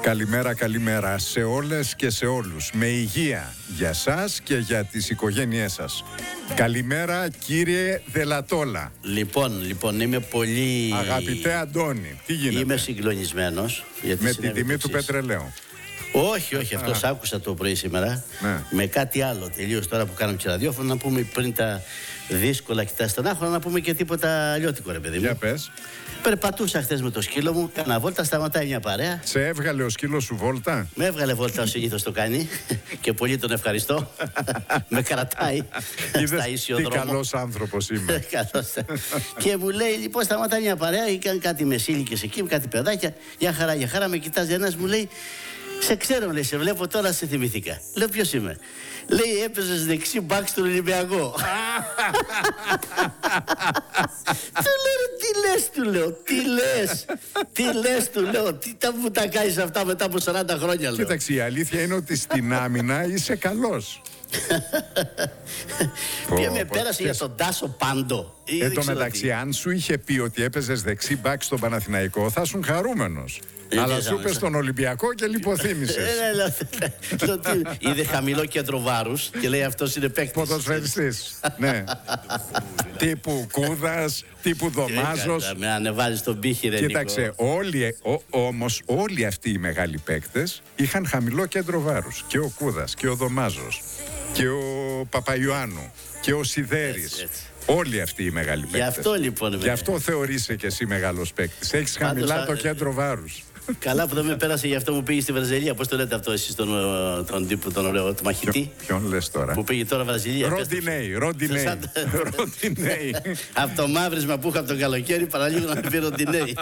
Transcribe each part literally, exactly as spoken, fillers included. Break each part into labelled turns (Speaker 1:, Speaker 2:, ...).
Speaker 1: Καλημέρα, καλημέρα σε όλες και σε όλους. Με υγεία για σας και για τις οικογένειές σας. Καλημέρα κύριε Δελατόλα.
Speaker 2: Λοιπόν, λοιπόν, είμαι πολύ...
Speaker 1: Αγαπητέ Αντώνη, τι γίνεται?
Speaker 2: Είμαι συγκλονισμένος.
Speaker 1: Με τη τιμή του πετρελαίου.
Speaker 2: Όχι, όχι, αυτό άκουσα το πρωί σήμερα.
Speaker 1: Ναι.
Speaker 2: Με κάτι άλλο τελείως τώρα που κάναμε και ραδιόφωνο, να πούμε πριν τα δύσκολα και τα στενάχωρα, να πούμε και τίποτα αλλιώτικο, ρε παιδί μου.
Speaker 1: Για πες.
Speaker 2: Περπατούσα χθες με το σκύλο μου, κάνα βόλτα, σταματάει μια παρέα.
Speaker 1: Σε έβγαλε ο σκύλος σου βόλτα?
Speaker 2: Με έβγαλε βόλτα, ο συνήθως το κάνει και πολύ τον ευχαριστώ. Με κρατάει στα ισιοδρόμο.
Speaker 1: Τι καλός άνθρωπος είμαι.
Speaker 2: Και μου λέει, λοιπόν, σταματάει μια παρέα, είχαν κάτι μεσήλικες εκεί, κάτι παιδάκια. Για χαρά, για χαρά, με κοιτάζει ένας, μου λέει, σε ξέρω, λέει, σε βλέπω τώρα, σε θυμηθήκα. Λέω, ποιος είμαι? Λέει, έπαιζες δεξί μπακ στον Ολυμπιακό. Του λέω, τι λες, του λέω, τι λες, τι λες, του λέω, τι τα μου τα κάνεις αυτά μετά από σαράντα χρόνια, λέω.
Speaker 1: Κοίταξε, η αλήθεια είναι ότι στην άμυνα είσαι καλός.
Speaker 2: Ποια με πέρασε για τον Τάσο Πάντο.
Speaker 1: Εν τω μεταξύ, αν σου είχε πει ότι έπαιζες δεξί μπακ στον Παναθηναϊκό, θα ήσουν χαρούμενος. Αλλά σου είπε στον Ολυμπιακό και λιποθύμησες.
Speaker 2: Είδε χαμηλό κέντρο βάρους και λέει αυτός είναι παίκτης.
Speaker 1: Ποδοσφαιριστής. Ναι. Τύπου Κούδας, τύπου Δωμάζος.
Speaker 2: Με ανεβάζει στον πύχη, ρε.
Speaker 1: Κοίταξε, όλοι, όμως όλοι αυτοί οι μεγάλοι παίκτες είχαν χαμηλό κέντρο βάρους. Και ο Κούδας και ο Δωμάζος και ο Παπαϊωάννου και ο Σιδέρης. Όλοι αυτοί οι μεγάλοι παίκτες.
Speaker 2: Γι' αυτό λοιπόν.
Speaker 1: Γι' αυτό θεωρείσαι και εσύ μεγάλος παίκτης. Έχεις χαμηλά το κέντρο βάρους.
Speaker 2: Καλά που δεν με πέρασε, γι' αυτό μου πήγε στη Βραζιλία. Πώς το λέτε αυτό εσείς, τον, τον τύπο, τον ωραίο, τον μαχητή?
Speaker 1: Ποιον λες τώρα?
Speaker 2: Που πήγε τώρα Βραζιλία.
Speaker 1: Ροντινέι, Ροντινέι. Ροντινέι.
Speaker 2: Από το μαύρισμα που είχα από το καλοκαίρι, παραλίγο να πει Ροντινέι.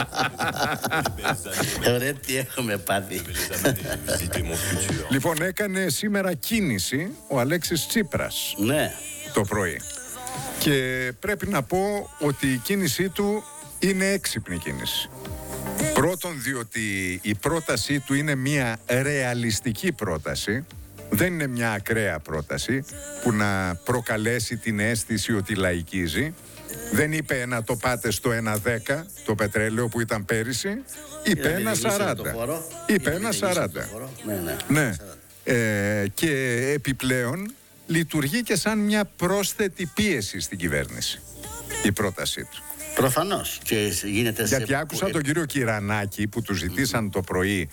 Speaker 2: Ωραία, τι έχουμε πάθει.
Speaker 1: Λοιπόν, έκανε σήμερα κίνηση ο Αλέξης Τσίπρας.
Speaker 2: Ναι.
Speaker 1: Το πρωί. Και πρέπει να πω ότι η κίνησή του είναι έξυπνη κίνηση. Πρώτον, διότι η πρότασή του είναι μια ρεαλιστική πρόταση. Δεν είναι μια ακραία πρόταση που να προκαλέσει την αίσθηση ότι λαϊκίζει. Δεν είπε να το πάτε στο ένα δέκα το πετρέλαιο που ήταν πέρυσι. Είπε ένα σαράντα. Είπε ένα σαράντα.
Speaker 2: Ναι, ναι.
Speaker 1: Ναι. Ε, και επιπλέον λειτουργεί και σαν μια πρόσθετη πίεση στην κυβέρνηση η πρότασή του.
Speaker 2: Προφανώς. Και γίνεται.
Speaker 1: Γιατί
Speaker 2: σε...
Speaker 1: άκουσα τον κύριο Κυρανάκη που του ζητήσαν το πρωί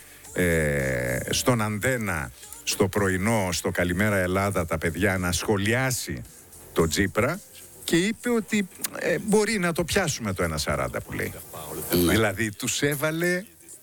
Speaker 1: ε, στον Αντένα, στο πρωινό, στο Καλημέρα Ελλάδα, τα παιδιά να σχολιάσει το Τσίπρα και είπε ότι ε, μπορεί να το πιάσουμε το ένα σαράντα που λέει. Mm. Δηλαδή τους έβαλε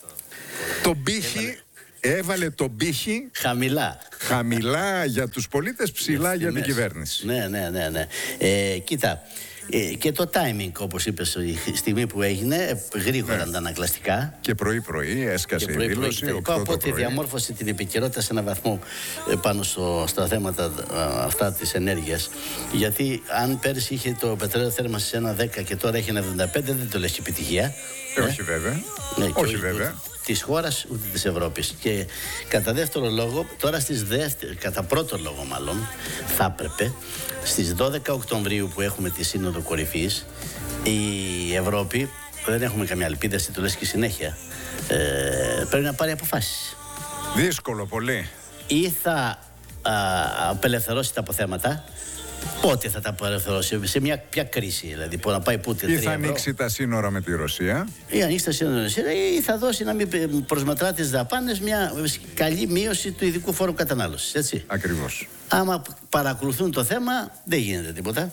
Speaker 1: τον πύχη. Έβαλε τον πύχη
Speaker 2: χαμηλά.
Speaker 1: Χαμηλά για τους πολίτες, ψηλά για την κυβέρνηση.
Speaker 2: Ναι, ναι, ναι, ναι. Ε, κοίτα, ε, και το timing, όπως είπες, η στιγμή που έγινε, γρήγορα ναι. αντανακλαστικά.
Speaker 1: Και πρωί-πρωί έσκασε η δήλωση.
Speaker 2: Οπότε διαμόρφωσε την επικαιρότητα σε έναν βαθμό ε, πάνω στο, στα θέματα α, αυτά της ενέργειας. Γιατί αν πέρυσι είχε το πετρέλαιο θέρμανσης σε ένα δέκα και τώρα έχει ένα εβδομήντα πέντε, δεν το λες επιτυχία.
Speaker 1: Ε, όχι βέβαια.
Speaker 2: Ναι,
Speaker 1: όχι βέβαια.
Speaker 2: Της χώρας ούτε της Ευρώπης. Και κατά δεύτερο λόγο, τώρα στις δεύτερη, κατά πρώτο λόγο μάλλον, θα έπρεπε στις δώδεκα Οκτωβρίου που έχουμε τη Σύνοδο Κορυφής, η Ευρώπη, δεν έχουμε καμιά ελπίδα, εσύ το λες και συνέχεια, ε, πρέπει να πάρει αποφάσεις.
Speaker 1: Δύσκολο πολύ.
Speaker 2: Ή θα α, απελευθερώσει τα αποθέματα. Πότε θα τα απελευθερώσει, σε μια ποια κρίση, δηλαδή, που να πάει πούτε.
Speaker 1: Ή θα ανοίξει τα σύνορα με τη Ρωσία.
Speaker 2: Ή ανοίξει τα σύνορα με τη Ρωσία, ή θα δώσει να μην προσμετρά τις δαπάνες μια καλή μείωση του ειδικού φόρου κατανάλωσης. Έτσι.
Speaker 1: Ακριβώς.
Speaker 2: Άμα παρακολουθούν το θέμα, δεν γίνεται τίποτα.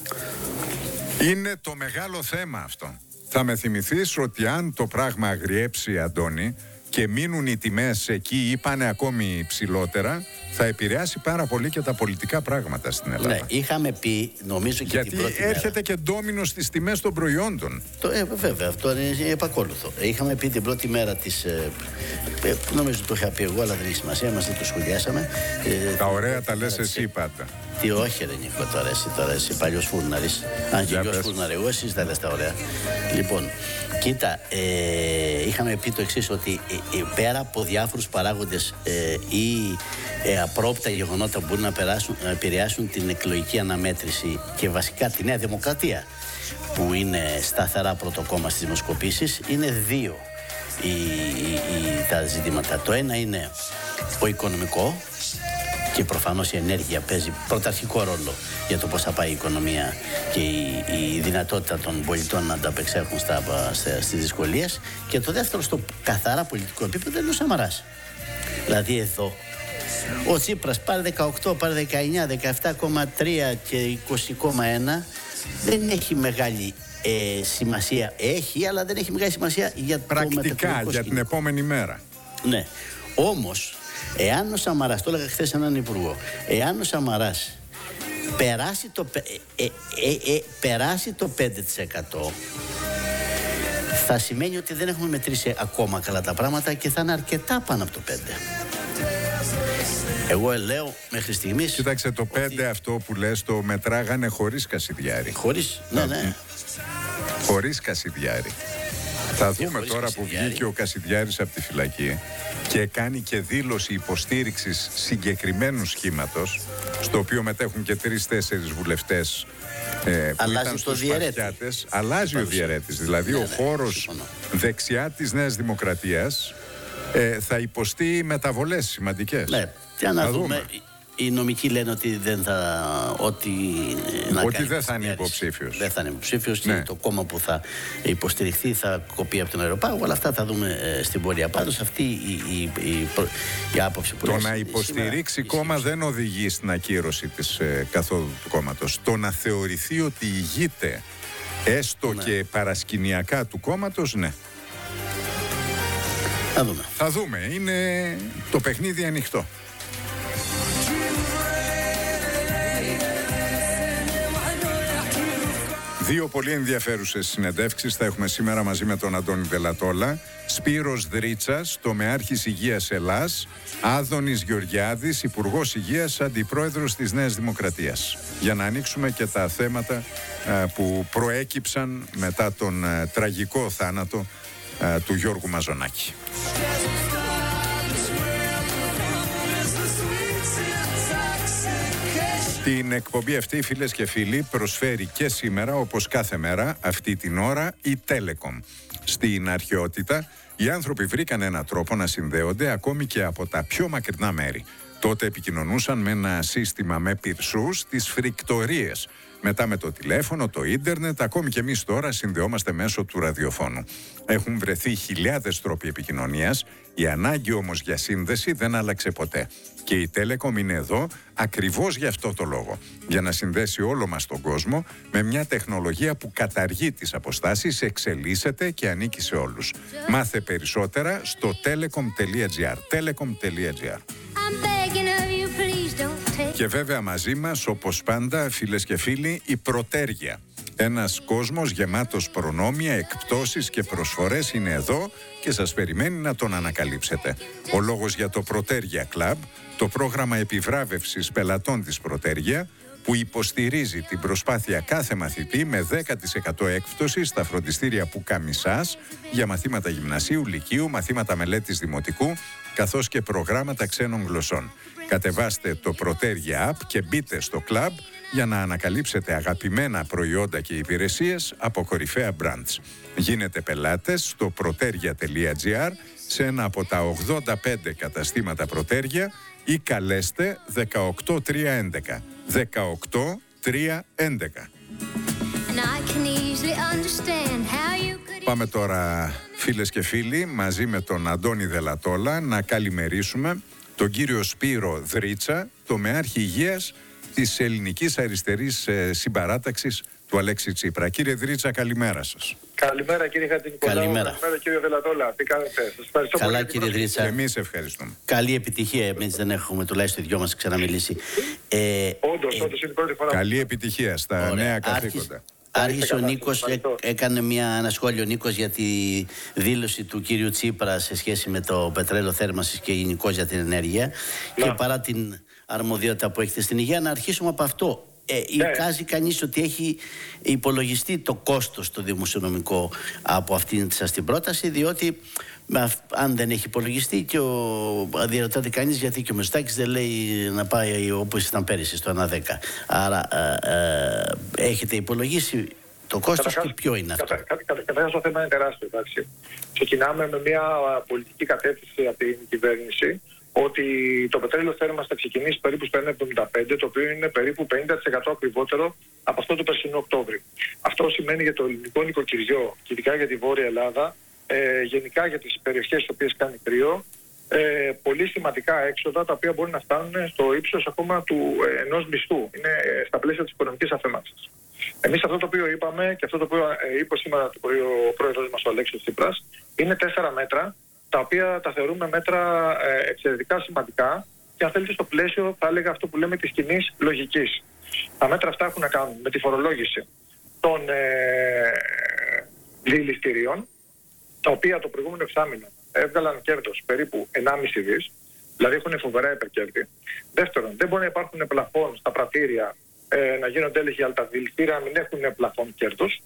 Speaker 1: Είναι το μεγάλο θέμα αυτό. Θα με θυμηθείς ότι αν το πράγμα αγριέψει, Αντώνη, και μείνουν οι τιμές εκεί ή πάνε ακόμη ψηλότερα, θα επηρεάσει πάρα πολύ και τα πολιτικά πράγματα στην Ελλάδα.
Speaker 2: Ναι, είχαμε πει, νομίζω και
Speaker 1: γιατί
Speaker 2: την πρώτη
Speaker 1: έρχεται
Speaker 2: μέρα.
Speaker 1: και ντόμινο στις τιμές των προϊόντων.
Speaker 2: Το, ε, βέβαια, αυτό είναι επακόλουθο. Είχαμε πει την πρώτη μέρα της. Ε, ε, νομίζω το είχα πει εγώ, αλλά δεν έχει σημασία, μας δεν το σχολιάσαμε.
Speaker 1: Ε, τα ωραία τα λες εσύ πάντα.
Speaker 2: Τι όχι, ρε Νίκο, τώρα εσύ, τώρα εσύ παλιός φούρναρης. Αν και γιος φούρναρη, εγώ εσείς τα λες τα ωραία. Λοιπόν, κοίτα, ε, είχαμε πει το εξής, ότι ε, ε, πέρα από διάφορους παράγοντες ε, ή ε, απρόπτα γεγονότα που μπορούν να, περάσουν, να επηρεάσουν την εκλογική αναμέτρηση και βασικά τη Νέα Δημοκρατία, που είναι σταθερά πρώτο κόμμα στις δημοσκοπήσεις, είναι δύο. οι, οι, οι, τα ζητήματα. Το ένα είναι ο οικονομικό και προφανώς η ενέργεια παίζει πρωταρχικό ρόλο για το πώς θα πάει η οικονομία και η, η δυνατότητα των πολιτών να ανταπεξέλθουν στα, στις δυσκολίες. Και το δεύτερο, στο καθαρά πολιτικό επίπεδο, είναι ο Σαμαράς. Δηλαδή εδώ ο Τσίπρας πάρει δεκαοκτώ, πάρει δεκαεννιά, δεκαεπτά κόμμα τρία και είκοσι κόμμα ένα, δεν έχει μεγάλη ε, σημασία. Έχει, αλλά δεν έχει μεγάλη σημασία για
Speaker 1: πρακτικά,
Speaker 2: το μετακλητικό
Speaker 1: για την επόμενη μέρα.
Speaker 2: Ναι. Όμως, εάν ο Σαμαράς, το έλεγα χθες έναν υπουργό, εάν ο Σαμαράς περάσει το, ε, ε, ε, ε, περάσει το πέντε τοις εκατό, θα σημαίνει ότι δεν έχουμε μετρήσει ακόμα καλά τα πράγματα και θα είναι αρκετά πάνω από το πέντε τοις εκατό. Εγώ λέω μέχρι στιγμής...
Speaker 1: Κοίταξε, το πέντε
Speaker 2: ότι...
Speaker 1: αυτό που λες το μετράγανε χωρίς Κασιδιάρη.
Speaker 2: Χωρίς, ναι, ναι.
Speaker 1: Χωρίς Κασιδιάρη. Θα δούμε τώρα που βγήκε ο Κασιδιάρης από τη φυλακή και κάνει και δήλωση υποστήριξης συγκεκριμένου σχήματος, στο οποίο μετέχουν και τρεις-τέσσερις βουλευτές ε, που αλλάζει ήταν στους Σπαρτιάτες. Αλλάζει Πάλουσα. ο διαιρέτης. Δηλαδή ναι, ο ναι, χώρος συμφωνώ. δεξιά της Νέας Δημοκρατίας ε, θα υποστεί μεταβολές σημαντικές.
Speaker 2: Ναι, για να δούμε. δούμε. Οι νομικοί λένε ότι δεν θα, ότι,
Speaker 1: ότι δεν θα είναι υποψήφιος.
Speaker 2: Δεν θα είναι υποψήφιος, ναι. Και το κόμμα που θα υποστηριχθεί θα κοπεί από τον αεροπάγο. Αλλά αυτά θα δούμε ε, στην πορεία. Πάντως αυτή η, η, η, η άποψη που
Speaker 1: το να υποστηρίξει σήμερα, κόμμα ισχύει. Δεν οδηγεί στην ακύρωση της ε, καθόδου του κόμματος. Το να θεωρηθεί ότι ηγείται έστω ναι. και παρασκηνιακά του κόμματος, ναι.
Speaker 2: Θα δούμε.
Speaker 1: Θα δούμε. Είναι το παιχνίδι ανοιχτό. Δύο πολύ ενδιαφέρουσες συνεντεύξεις θα έχουμε σήμερα μαζί με τον Αντώνη Δελατόλα. Σπύρος Δρίτσας, τομεάρχης Υγείας Ελλάς. Άδωνης Γεωργιάδης, Υπουργός Υγείας, Αντιπρόεδρος της Νέας Δημοκρατίας. Για να ανοίξουμε και τα θέματα α, που προέκυψαν μετά τον α, τραγικό θάνατο α, του Γιώργου Μαζονάκη. Την εκπομπή αυτή, φίλες και φίλοι, προσφέρει και σήμερα, όπως κάθε μέρα, αυτή την ώρα, η Telecom. Στην αρχαιότητα, οι άνθρωποι βρήκαν έναν τρόπο να συνδέονται ακόμη και από τα πιο μακρινά μέρη. Τότε επικοινωνούσαν με ένα σύστημα με πυρσούς, τις φρικτορίες. Μετά με το τηλέφωνο, το ίντερνετ, ακόμη και εμείς τώρα συνδεόμαστε μέσω του ραδιοφώνου. Έχουν βρεθεί χιλιάδες τρόποι επικοινωνίας, η ανάγκη όμως για σύνδεση δεν άλλαξε ποτέ. Και η Telecom είναι εδώ ακριβώς για αυτό το λόγο. Για να συνδέσει όλο μας τον κόσμο με μια τεχνολογία που καταργεί τις αποστάσεις, εξελίσσεται και ανήκει σε όλους. Μάθε περισσότερα στο telecom.gr. telecom.gr. Και βέβαια μαζί μας, όπως πάντα, φίλες και φίλοι, η Προτέργεια. Ένας κόσμος γεμάτος προνόμια, εκπτώσεις και προσφορές είναι εδώ και σας περιμένει να τον ανακαλύψετε. Ο λόγος για το Προτέργεια Club, το πρόγραμμα επιβράβευσης πελατών της Προτέργεια, που υποστηρίζει την προσπάθεια κάθε μαθητή με δέκα τοις εκατό έκπτωση στα φροντιστήρια Πουκαμισάς για μαθήματα γυμνασίου, λυκείου, μαθήματα μελέτης δημοτικού, καθώς και προγράμματα ξένων γλωσσών. Κατεβάστε το Προτέργεια App και μπείτε στο κλαμπ για να ανακαλύψετε αγαπημένα προϊόντα και υπηρεσίες από κορυφαία brands. Γίνετε πελάτες στο protergia.gr σε ένα από τα ογδόντα πέντε καταστήματα Προτέργεια ή καλέστε δεκαοκτώ τρία έντεκα. δεκαοκτώ τρία έντεκα. Πάμε τώρα, φίλες και φίλοι, μαζί με τον Αντώνη Δελατόλα να καλημερίσουμε τον κύριο Σπύρο Δρίτσα, τομεάρχη Υγείας της Ελληνικής Αριστερής ε, Συμπαράταξης του Αλέξη Τσίπρα. Κύριε Δρίτσα, καλημέρα σας.
Speaker 3: Καλημέρα κύριε Χατζηνικολάου.
Speaker 2: Καλημέρα.
Speaker 3: Καλημέρα κύριε Δελατόλα. Τι κάνετε? Σας ευχαριστώ.
Speaker 2: Καλά
Speaker 3: πολύ
Speaker 2: κύριε Δρίτσα.
Speaker 1: Εμείς ευχαριστούμε.
Speaker 2: Καλή επιτυχία. Εμείς δεν έχουμε τουλάχιστον οι δυο μας ξαναμιλήσει.
Speaker 3: Ε, όντως, ε, όντως είναι η πρώτη φορά.
Speaker 1: Καλή επιτυχία στα ωραία. Νέα καθήκοντα.
Speaker 2: Άρχισε ο Νίκος, έκανε μια, ένα σχόλιο ο Νίκος για τη δήλωση του κύριου Τσίπρα σε σχέση με το πετρέλαιο θέρμανσης και γενικώς για την ενέργεια. Να. Και παρά την αρμοδιότητα που έχετε στην υγεία, να αρχίσουμε από αυτό. Ε, ναι. Εικάζει κανείς ότι έχει υπολογιστεί το κόστος το δημοσιονομικό από αυτήν σας την πρόταση, διότι αν δεν έχει υπολογιστεί και ο, διαρωτάται κανείς γιατί και ο Μητσοτάκης δεν λέει να πάει όπως ήταν πέρυσι στο ένα δέκα. Άρα ε, ε, έχετε υπολογίσει Το κόστος του ποιο είναι αυτό?
Speaker 3: Καταρχάς το θέμα είναι τεράστιο. Εντάξει. Ξεκινάμε με μια πολιτική κατεύθυνση από την κυβέρνηση ότι το πετρέλαιο θέρμανσης θα ξεκινήσει περίπου στο ένα εβδομήντα πέντε, το οποίο είναι περίπου πενήντα τοις εκατό ακριβότερο από αυτό το περσινό Οκτώβρη. Αυτό σημαίνει για το ελληνικό νοικοκυριό και ειδικά για τη Βόρεια Ελλάδα, ε, γενικά για τις περιοχές στις οποίες κάνει κρύο, ε, πολύ σημαντικά έξοδα τα οποία μπορεί να φτάνουν στο ύψος ακόμα του ε, ενός μισθού. Είναι ε, στα πλαίσια της οικονομικής αφέμανσης. Εμείς αυτό το οποίο είπαμε και αυτό το οποίο ε, είπε σήμερα το πρωί ο πρόεδρος μας ο Αλέξης Τσίπρας είναι τέσσερα μέτρα τα οποία τα θεωρούμε μέτρα ε, εξαιρετικά σημαντικά και αν θέλετε στο πλαίσιο θα έλεγα αυτό που λέμε της κοινής λογικής. Τα μέτρα αυτά έχουν να κάνουν με τη φορολόγηση των ε, διελιστηρίων, τα οποία το προηγούμενο εξάμηνο έβγαλαν κέρδος περίπου ενάμιση δις, δηλαδή έχουν φοβερά υπερκέρδη. Δεύτερον, δεν μπορεί να υπάρχουν πλαφόν στα πρατήρια ε, να γίνονται έλεγχοι, αλλά τα διελιστήρια να μην έχουν πλαφόν κέρδος.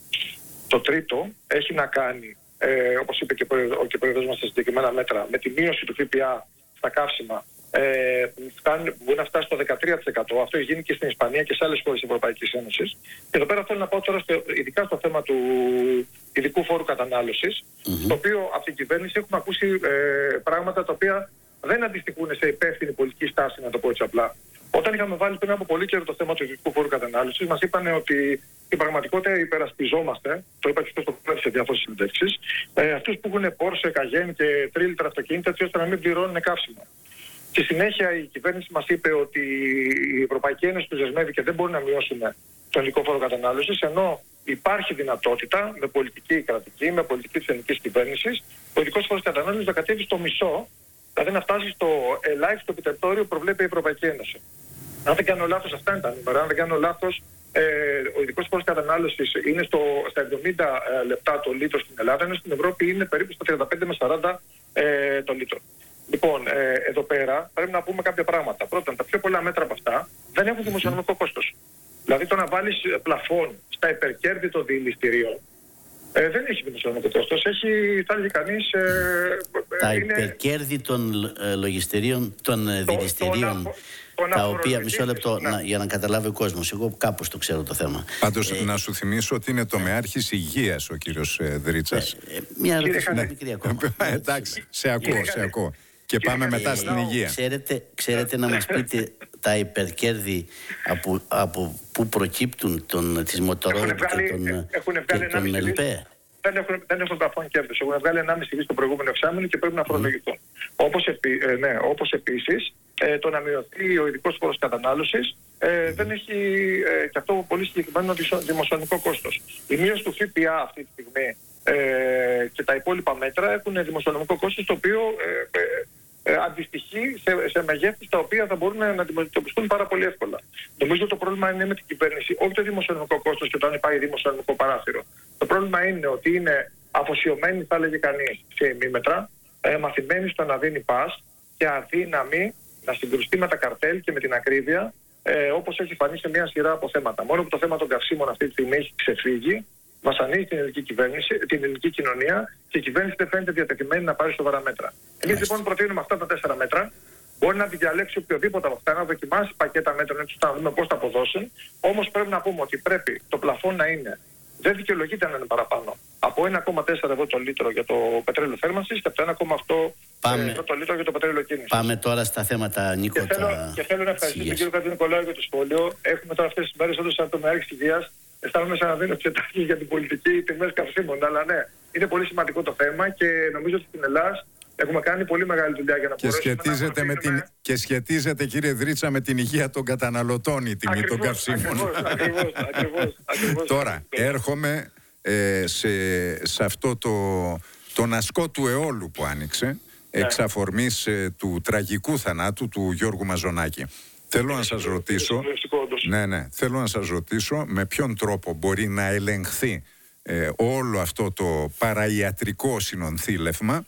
Speaker 3: Το τρίτο έχει να κάνει, ε, όπως είπε και ο πρόεδρος μας στα συγκεκριμένα μέτρα, με τη μείωση του ΦΠΑ στα καύσιμα, ε, φτάνει, μπορεί να φτάσει στο δεκατρία τοις εκατό. Αυτό έχει γίνει και στην Ισπανία και σε άλλες χώρες της Ευρωπαϊκής Ένωσης. Και εδώ πέρα θέλω να πάω τώρα στο, ειδικά στο θέμα του ειδικού φόρου κατανάλωσης, mm-hmm. το οποίο από την κυβέρνηση έχουμε ακούσει ε, πράγματα τα οποία δεν αντιστοιχούν σε υπεύθυνη πολιτική στάση, να το πω έτσι απλά. Όταν είχαμε βάλει πριν από πολύ καιρό το θέμα του ειδικού φόρου κατανάλωσης, μας είπαν ότι στην πραγματικότητα υπερασπιζόμαστε, το είπα και αυτό το πούμε σε διάφορες συνεντεύξεις, ε, αυτούς που έχουν Porsche, Cayenne και τρίλιτρα αυτοκίνητα, έτσι ώστε να μην πληρώνουν καύσιμο. Στη συνέχεια η κυβέρνηση μας είπε ότι η Ευρωπαϊκή Ένωση τους δεσμεύει και δεν μπορεί να μειώσουμε τον ειδικό φόρο κατανάλωσης, ενώ υπάρχει δυνατότητα με πολιτική κρατική, με πολιτική της ελληνικής κυβέρνησης, ο ειδικός φόρος κατανάλωσης να κατέβει στο μισό, δηλαδή να φτάσει στο ελάχιστο επιτεπτόριο που προβλέπει η Ευρωπαϊκή Ένωση. Αν δεν κάνω λάθος, αυτά είναι τα νούμερα. Αν δεν κάνω λάθος, ε, ο ειδικός φόρος κατανάλωσης είναι στο, στα εβδομήντα ε, λεπτά το λίτρο στην Ελλάδα, ενώ στην Ευρώπη είναι περίπου στα τριάντα πέντε με σαράντα ε, το λίτρο. Λοιπόν, ε, εδώ πέρα πρέπει να πούμε κάποια πράγματα. Πρώτον, τα πιο πολλά μέτρα από αυτά δεν έχουν δημοσιονομικό κόστος. Δηλαδή το να βάλεις πλαφόν στα υπερκέρδη των διελιστηρίων ε, δεν έχει δημοσιονομικό κόστος. Έχει, θα έλεγε κανείς... Ε,
Speaker 2: τα
Speaker 3: είναι...
Speaker 2: υπερκέρδη των ε, λογιστηρίων, των ε, διελιστηρίων, τα οποία, μισό λεπτό, ναι. να, για να καταλάβει ο κόσμος, εγώ κάπως το ξέρω το θέμα.
Speaker 1: Πάντως
Speaker 2: ε,
Speaker 1: να σου θυμίσω ότι είναι τομεάρχης υγείας ο κύριος ε, Δρίτσας.
Speaker 2: Ε, ε, μια ερώτηση ναι. μικρή ακόμα.
Speaker 1: Εντάξει, σε ακούω, σε ακούω. Και πάμε μετά ε, στην υγεία.
Speaker 2: Ξέρετε, ξέρετε να μας πείτε τα υπερκέρδη από, από που προκύπτουν των, της Μοτορόλα και των, και των ΕΛΠΕ.
Speaker 3: Δεν έχουν, δεν έχουν πλαφόν κέρδος. Έχουν βγάλει ενάμιση δις το προηγούμενο εξάμηνο και πρέπει να φορολογηθούν. Mm. Όπως, επί, ε, ναι, όπως επίσης ε, το να μειωθεί ο ειδικός φόρος κατανάλωσης ε, δεν έχει ε, και αυτό πολύ συγκεκριμένο δημοσιονομικό κόστος. Η μείωση του ΦΠΑ αυτή τη στιγμή ε, και τα υπόλοιπα μέτρα έχουν δημοσιονομικό κόστος το οποίο ε, ε, ε, αντιστοιχεί σε, σε μεγέθη τα οποία θα μπορούν να αντιμετωπιστούν πάρα πολύ εύκολα. Νομίζω το πρόβλημα είναι με την κυβέρνηση, όχι το δημοσιονομικό κόστος και όταν υπάρχει δημοσιονομικό παράθυρο. Το πρόβλημα είναι ότι είναι αφοσιωμένοι, θα έλεγε κανείς, σε ημίμετρα, ε, μαθημένοι στο να δίνει πας και αδύναμοι να συγκρουστεί με τα καρτέλ και με την ακρίβεια, ε, όπως έχει φανεί σε μια σειρά από θέματα. Μόνο που το θέμα των καυσίμων αυτή τη στιγμή έχει ξεφύγει, βασανίζει την ελληνική κυβέρνηση, την ελληνική κοινωνία και η κυβέρνηση δεν φαίνεται διατεθειμένη να πάρει σοβαρά μέτρα. Εμείς λοιπόν προτείνουμε αυτά τα τέσσερα μέτρα. Μπορεί να διαλέξει οποιοδήποτε από αυτά, να δοκιμάσει πακέτα μέτρων έτσι ώστε να δούμε πώς θα αποδώσουν. Όμως πρέπει να πούμε ότι πρέπει το πλαφόν να είναι, δεν δικαιολογείται να είναι παραπάνω από ένα κόμμα τέσσερα ευρώ το λίτρο για το πετρέλαιο θέρμανσης και από το ένα κόμμα οκτώ ευρώ το λίτρο για το πετρέλαιο κίνησης.
Speaker 2: Πάμε τώρα στα θέματα, Νίκο.
Speaker 3: Και θέλω, τα... και θέλω να ευχαριστήσω τον κύριο Κατζηνικολάου για το σχόλιο. Έχουμε τώρα αυτές τις μέρες όντως σαν τομεάρχης υγείας. Αισθάνομαι σαν να δίνω εξετάσεις για την πολιτική τιμές καυσίμων. Αλλά ναι, είναι πολύ σημαντικό το θέμα και νομίζω ότι στην Ελλάδα έχουμε κάνει πολύ μεγάλη δουλειά για να
Speaker 1: και μπορέσουμε σχετίζεται να με την, Και σχετίζεται, κύριε Δρίτσα, με την υγεία των καταναλωτών η τιμή των καυσίμων.
Speaker 3: Ακριβώς, ακριβώς, ακριβώς, ακριβώς.
Speaker 1: Τώρα, έρχομαι ε, σε, σε αυτό το, τον ασκό του αιώλου που άνοιξε, ναι. εξ αφορμής ε, του τραγικού θανάτου του Γιώργου Μαζονάκη. Θέλω να σας ρωτήσω, ναι, ναι, θέλω να σας ρωτήσω με ποιον τρόπο μπορεί να ελεγχθεί ε, όλο αυτό το παραϊατρικό συνονθήλευμα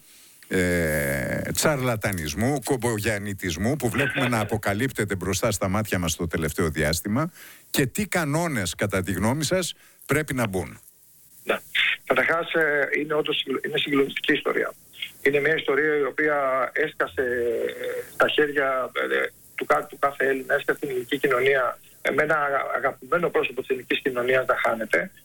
Speaker 1: ε, τσαρλατανισμού, κομπογιανιτισμού που βλέπουμε να αποκαλύπτεται μπροστά στα μάτια μας το τελευταίο διάστημα και τι κανόνες κατά τη γνώμη σας πρέπει να μπουν.
Speaker 3: Ναι. Καταρχάς είναι όντως είναι συγκλονιστική ιστορία. Είναι μια ιστορία η οποία έσκασε στα χέρια του, του κάθε Έλληνα, έσκασε στην ελληνική κοινωνία με ένα αγαπημένο πρόσωπο της ελληνικής κοινωνίας να χάνεται.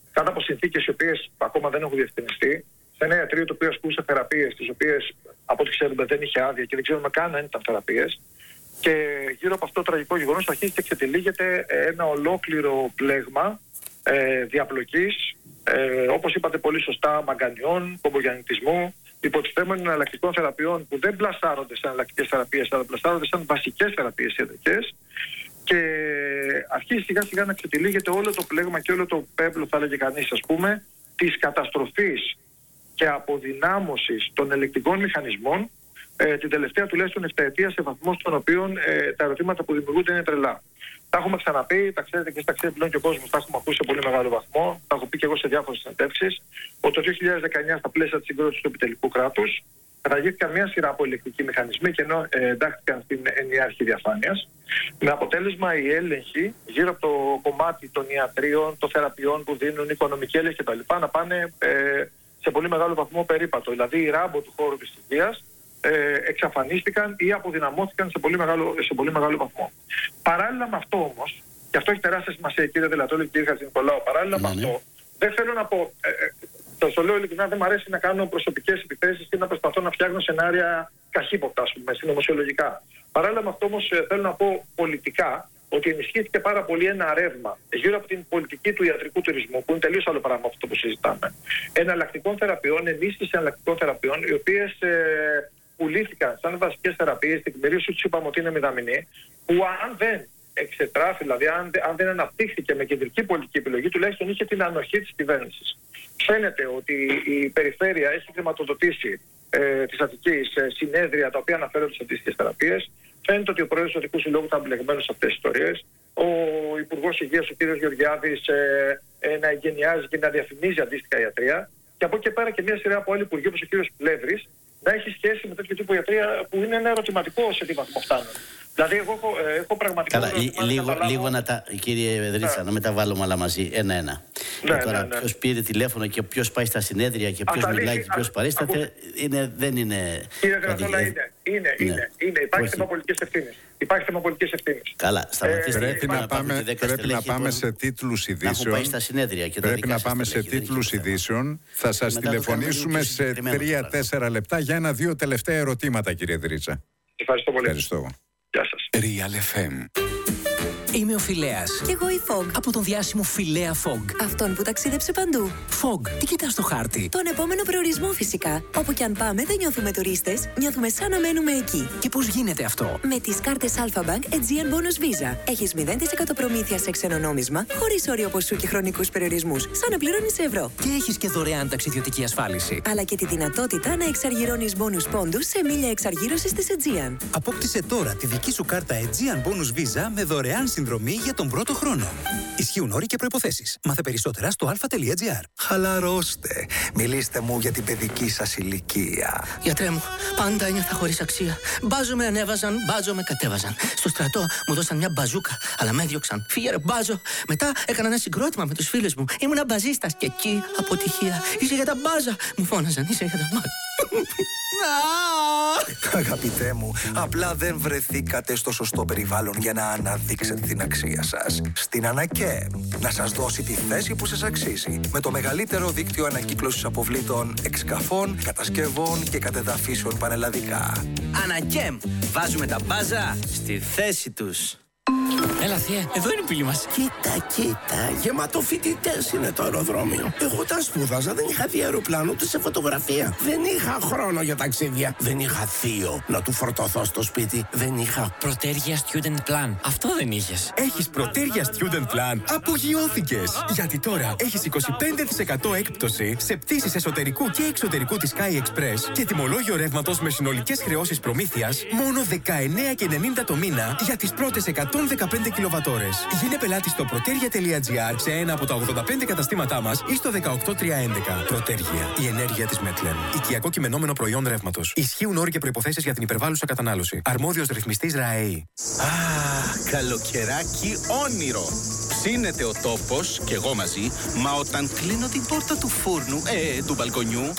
Speaker 3: κάτω από συνθήκες οι οποίες ακόμα δεν έχουν διευκρινιστεί, σε ένα ιατρείο το οποίο ασκούσε θεραπείες, τις οποίες από ό,τι ξέρουμε δεν είχε άδεια και δεν ξέρουμε καν αν ήταν θεραπείες. Και γύρω από αυτό το τραγικό γεγονός αρχίζει και ξετυλίγεται ένα ολόκληρο πλέγμα ε, διαπλοκής, ε, όπως είπατε πολύ σωστά, μαγκανιών, κομπογιαννητισμού, υποτιθέμενων εναλλακτικών θεραπείων που δεν πλασάρονται σαν εναλλακτικές θεραπείες, αλλά πλασάρονται σαν βασικές θεραπείες ιατρικές. Και αρχίζει σιγά σιγά να ξετυλίγεται όλο το πλέγμα και όλο το πέπλο, θα έλεγε κανείς, ας πούμε, της καταστροφής και αποδυνάμωσης των ελεκτικών μηχανισμών ε, την τελευταία τουλάχιστον επταετία, σε βαθμό στον οποίο ε, τα ερωτήματα που δημιουργούνται είναι τρελά. Τα έχουμε ξαναπεί, τα ξέρετε και στα ξέρετε πλέον και ο κόσμος, τα έχουμε ακούσει σε πολύ μεγάλο βαθμό. Τα έχω πει και εγώ σε διάφορες συνεντεύξεις, ότι το δύο χιλιάδες δεκαεννιά, στα πλαίσια της συγκρότησης του επιτελικού κράτους, καταργήθηκαν μια σειρά από ελεκτικοί μηχανισμοί και ενώ ε, εντάχθηκαν στην ενιαία αρχή διαφάνειας, με αποτέλεσμα οι έλεγχοι γύρω από το κομμάτι των ιατρίων, των θεραπείων που δίνουν, οικονομική έλεγχη κτλ. να πάνε ε, σε πολύ μεγάλο βαθμό περίπατο. Δηλαδή οι ράμπο του χώρου της υγείας ε, εξαφανίστηκαν ή αποδυναμώθηκαν σε πολύ, μεγάλο, σε πολύ μεγάλο βαθμό. Παράλληλα με αυτό όμως, και αυτό έχει τεράστια σημασία, κύριε Δελατόλη και κύριε Χατζηνικολάου, παράλληλα mm-hmm. με αυτό, δεν θέλω να πω. Ε, ε, το λέω ειλικρινά, δεν μου αρέσει να κάνω προσωπικές επιθέσεις και να προσπαθώ να φτιάχνω σενάρια καχύποπτα, ας πούμε, συνωμοσιολογικά. Παράλληλα με αυτό όμως θέλω να πω πολιτικά ότι ενισχύθηκε πάρα πολύ ένα ρεύμα γύρω από την πολιτική του ιατρικού τουρισμού, που είναι τελείως άλλο πράγμα αυτό που συζητάμε. Εναλλακτικών θεραπείων, ενίσχυση εναλλακτικών θεραπείων, οι οποίες ε, πουλήθηκαν σαν βασικές θεραπείες, στην εκμερίσου τους είπαμε ότι είναι μηδαμινή, που αν δεν εξετράφει, δηλαδή αν, αν δεν αναπτύχθηκε με κεντρική πολιτική επιλογή, τουλάχιστον είχε την ανοχή της κυβέρνησης. Φαίνεται ότι η περιφέρεια έχει χρηματοδοτήσει ε, της Αττικής ε, συνέδρια τα οποία αναφέρονται σε αντίστοιχες θεραπείες. Φαίνεται ότι ο πρόεδρος του Αττικού Συλλόγου ήταν μπλεγμένος σε αυτές τις ιστορίες. Ο Υπουργός Υγείας, ο κ. Γεωργιάδης, ε, ε, να εγκαινιάζει και να διαφημίζει αντίστοιχα ιατρία. Και από εκεί και πέρα και μια σειρά από άλλοι υπουργοί, όπως ο κ. Πλεύρης, να έχει σχέση με τέτοιο τύπο ιατρία που είναι ένα ερωτηματικό σε τι βαθμό φτάνουν. Δηλαδή, εγώ έχω, έχω πραγματικά.
Speaker 2: Καλά, λίγο, να λίγο να τα. Κύριε Δρίτσα, ναι. να μεταβάλουμε όλα μαζί ένα-ένα. Ναι, και τώρα, ναι, ναι. ποιος πήρε τηλέφωνο και ποιος πάει στα συνέδρια και ποιος μιλάει και ποιος παρίσταται, είναι, δεν είναι.
Speaker 3: Κύριε Δρίτσα, είναι. Είναι, ναι. είναι, είναι. Υπάρχει θέμα πολιτικής ευθύνης. Υπάρχει θέμα πολιτικής ευθύνης.
Speaker 2: Καλά, σταματήστε.
Speaker 1: Πρέπει να πάμε, πρέπει να πάμε σε τίτλους ειδήσεων.
Speaker 2: Πάει στα συνέδρια και
Speaker 1: πρέπει να πάμε σε τίτλους ειδήσεων. Θα σας τηλεφωνήσουμε σε τρία τέσσερα λεπτά για ένα-δύο τελευταία ερωτήματα, κύριε Δρίτσα.
Speaker 3: Ευχαριστώ πολύ.
Speaker 1: Ευχαριστώ.
Speaker 3: Γεια σας.
Speaker 4: Real εφ εμ.
Speaker 5: Είμαι ο Φιλέας.
Speaker 6: Κι εγώ η Fog.
Speaker 5: Από τον διάσημο Φιλέα Fog.
Speaker 6: Αυτόν που ταξίδεψε παντού.
Speaker 5: Fog, τι κοιτάς στο χάρτη?
Speaker 6: Τον επόμενο προορισμό φυσικά. Όπου κι αν πάμε δεν νιώθουμε τουρίστες, νιώθουμε σαν να μένουμε εκεί.
Speaker 5: Και πώς γίνεται αυτό?
Speaker 6: Με τις κάρτες Alpha Bank Aegean Bonus Visa. Έχεις μηδέν τοις εκατό προμήθεια σε ξένο νόμισμα, χωρίς όριο ποσού και χρονικούς περιορισμούς, σαν να πληρώνεις ευρώ.
Speaker 5: Και έχεις και δωρεάν ταξιδιωτική ασφάλιση.
Speaker 6: Αλλά και τη δυνατότητα να εξαργυρώνεις bonus πόντους σε μίλια εξαργύρωσης της Aegean.
Speaker 7: Απόκτησε τώρα τη δική σου κάρτα Aegean Bonus Visa με δωρεάν συνδρομή για τον πρώτο χρόνο. Ισχύουν όροι και προϋποθέσεις. Μάθε περισσότερα στο alpha.gr.
Speaker 8: Χαλαρώστε. Μιλήστε μου για την παιδική σας ηλικία.
Speaker 9: Γιατρέ μου, πάντα ένιωθα χωρίς αξία. Μπάζο με ανέβαζαν, μπάζο με κατέβαζαν. Στο στρατό μου δώσαν μια μπαζούκα, αλλά με έδιωξαν. Φύγε ρε μπάζο. Μετά έκανα ένα συγκρότημα με τους φίλους μου. Ήμουνα μπαζίστας και εκεί αποτυχία. Είσαι για τα μπάζα. Μου φώναζαν, είσαι για τα μπάζα.
Speaker 8: Αγαπητέ μου, απλά δεν βρεθήκατε στο σωστό περιβάλλον για να αναδείξετε την αξία σας. Στην Ανακέ, να σας δώσει τη θέση που σας αξίζει. Με το μεγαλύτερο δίκτυο ανακύκλωσης αποβλήτων, εξκαφών, κατασκευών και κατεδαφίσεων πανελλαδικά.
Speaker 9: Ανακέμ, βάζουμε τα μπάζα στη θέση τους.
Speaker 5: Έλα θεία, εδώ είναι η πύλη μας.
Speaker 10: Κοίτα, κοίτα, γεμάτο φοιτητές είναι το αεροδρόμιο. Εγώ όταν σπούδαζα δεν είχα δει αεροπλάνο ούτε σε φωτογραφία. Δεν είχα χρόνο για ταξίδια. Δεν είχα θείο να του φορτωθώ στο σπίτι. Δεν είχα
Speaker 5: Πρωτέρια Student Plan. Αυτό δεν είχες.
Speaker 11: Έχεις Πρωτέρια Student Plan. Απογειώθηκες. Γιατί τώρα έχεις είκοσι πέντε τοις εκατό έκπτωση σε πτήσεις εσωτερικού και εξωτερικού της Sky Express και τιμολόγιο ρεύματος με συνολικές χρεώσεις προμήθειας μόνο δεκαεννέα και ενενήντα το μήνα για τις πρώτες εκατόν δεκαπέντε κιλοβατόρες. Γίνε πελάτη στο πρωτέρια.gr σε ένα από τα ογδόντα πέντε καταστήματά μας ή στο δεκαοκτώ τριακόσια έντεκα. Πρωτέρια. Η ενέργεια της Μέτλεν. Οικιακό κειμενόμενο προϊόν ρεύματος. Ισχύουν όροι και προϋποθέσεις για την υπερβάλλουσα κατανάλωση. Αρμόδιος ρυθμιστής ΡΑΕΗ.
Speaker 12: Α, καλοκαιράκι όνειρο. Ψήνεται ο τόπος και εγώ μαζί, μα όταν κλείνω την πόρτα του φούρνου, ε, του μπαλκονιού,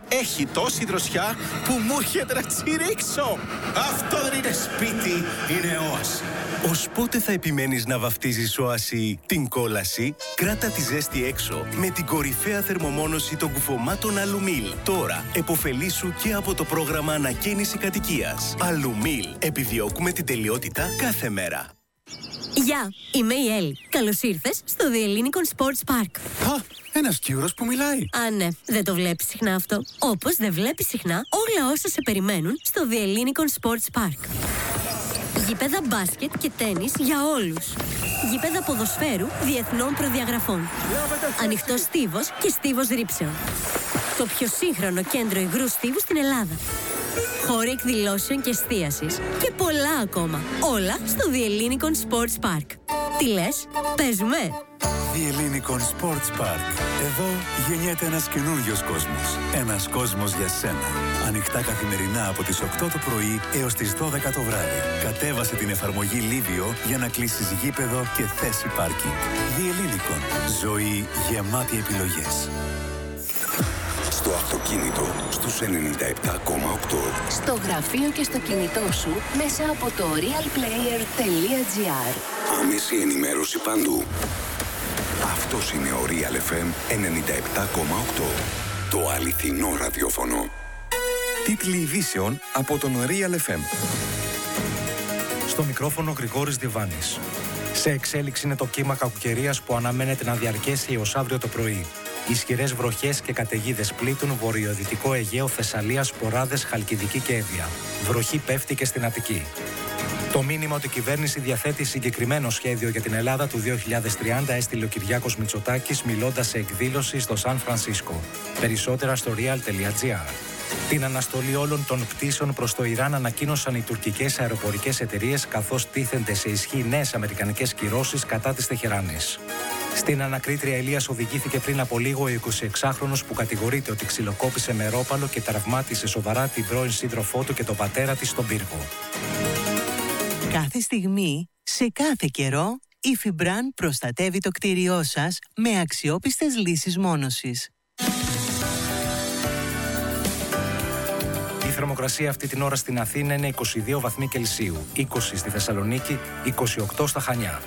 Speaker 12: έχει τόση δροσιά που μου έρχεται να τσιρίξω. Αυτό δεν είναι σπίτι, είναι όαση.
Speaker 4: Ως πότε θα επιμένεις να βαφτίζεις όαση την κόλαση? Κράτα τη ζέστη έξω με την κορυφαία θερμομόνωση των κουφωμάτων Αλουμίλ. Τώρα, εποφελήσου και από το πρόγραμμα ανακαίνιση κατοικίας. Αλουμίλ. Επιδιώκουμε την τελειότητα κάθε μέρα.
Speaker 13: Γεια, είμαι η Έλλη. Καλώς ήρθες στο The Ellinikon Sports Park.
Speaker 1: Α, ένας Κύρος που μιλάει.
Speaker 13: Α, ναι, δεν το βλέπεις συχνά αυτό. Όπως δεν βλέπεις συχνά όλα όσα σε περιμένουν στο The Ellinikon Sports Park. Γήπεδα μπάσκετ και τένις για όλους. Γήπεδα ποδοσφαίρου διεθνών προδιαγραφών. Ανοιχτός στίβος και στίβος ρήψεων. Το πιο σύγχρονο κέντρο υγρού στίβου στην Ελλάδα. Χώροι εκδηλώσεων και εστίασης. Και πολλά ακόμα. Όλα στο The Ellinikon Sports Park. Τι λες, παίζουμε?
Speaker 14: The Ellinikon Sports Park. Εδώ γεννιέται ένας καινούριος κόσμος. Ένας κόσμος για σένα. Ανοιχτά καθημερινά από τις οκτώ το πρωί έως τις δώδεκα το βράδυ. Κατέβασε την εφαρμογή Livio για να κλείσεις γήπεδο και θέση πάρκινγκ. The Ellinikon. Ζωή γεμάτη επιλογές.
Speaker 15: Στο αυτοκίνητο, στους ενενήντα επτά κόμμα οκτώ.
Speaker 16: Στο γραφείο και στο κινητό σου, μέσα από το realplayer τελεία gr.
Speaker 15: Άμεση ενημέρωση παντού. Αυτός είναι ο Real εφ εμ ενενήντα επτά κόμμα οκτώ. Το αληθινό ραδιόφωνο.
Speaker 17: Τίτλοι ειδήσεων από τον Real εφ εμ.
Speaker 18: Στο μικρόφωνο Γρηγόρης Διβάνης. Σε εξέλιξη είναι το κύμα κακοκαιρίας που αναμένεται να διαρκέσει έως αύριο το πρωί. Ισχυρές βροχές και καταιγίδες πλήττουν βορειοδυτικό Αιγαίο, Θεσσαλία, Σποράδες, Χαλκιδική και Εύβοια. Βροχή πέφτει και στην Αττική. Το μήνυμα ότι η κυβέρνηση διαθέτει συγκεκριμένο σχέδιο για την Ελλάδα του δύο χιλιάδες τριάντα έστειλε ο Κυριάκος Μητσοτάκης μιλώντας σε εκδήλωση στο Σαν Φρανσίσκο. Περισσότερα στο real τελεία gr. Την αναστολή όλων των πτήσεων προς το Ιράν ανακοίνωσαν οι τουρκικές αεροπορικές εταιρείες, καθώς τίθενται σε ισχύ νέες αμερικανικές κυρώσεις κατά της Τεχεράνης. Στην ανακρίτρια Ηλίας οδηγήθηκε πριν από λίγο ο εικοσιεξάχρονος που κατηγορείται ότι ξυλοκόπησε με ρόπαλο και τραυμάτισε σοβαρά την πρώην σύντροφό του και τον πατέρα της στον πύργο.
Speaker 19: Κάθε στιγμή, σε κάθε καιρό, η Φιμπραν προστατεύει το κτίριό σας με αξιόπιστες λύσεις μόνωσης.
Speaker 18: Η θερμοκρασία αυτή την ώρα στην Αθήνα είναι είκοσι δύο βαθμοί Κελσίου, είκοσι στη Θεσσαλονίκη, είκοσι οκτώ στα Χανιά.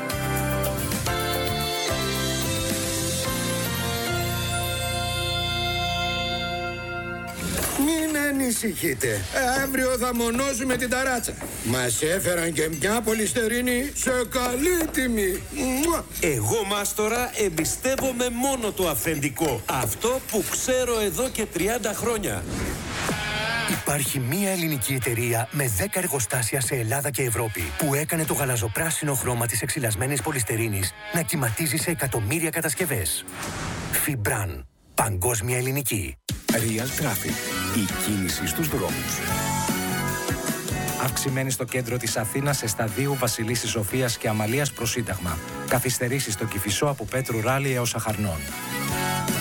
Speaker 20: Μην ανησυχείτε. Αύριο θα μονώσουμε την ταράτσα. Μας έφεραν και μια πολυστερίνη σε καλή τιμή.
Speaker 21: Εγώ, μάστορα, εμπιστεύομαι μόνο το αυθεντικό. Αυτό που ξέρω εδώ και τριάντα χρόνια.
Speaker 22: Υπάρχει μία ελληνική εταιρεία με δέκα εργοστάσια σε Ελλάδα και Ευρώπη που έκανε το γαλαζοπράσινο χρώμα της εξυλασμένης πολυστερίνης να κυματίζει σε εκατομμύρια κατασκευές. Φιμπραν. Παγκόσμια ελληνική.
Speaker 15: Real Traffic. Η κίνηση στους δρόμους.
Speaker 18: Αυξημένη στο κέντρο της Αθήνας σε σταδίου Βασιλίσσης Σοφίας και Αμαλίας προς Σύνταγμα. Καθυστερήσεις στο Κηφισό από Πέτρου Ράλη έως Αχαρνών.